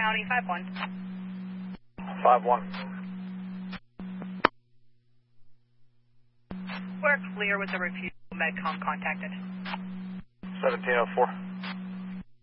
County, 5-1. 5-1. We're clear with the refusal. Medcom contacted. 1704.